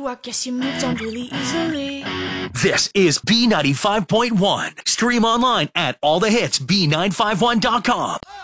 you, I guess you moved on really easily. This is B95.1. Stream online at allthehitsb951.com.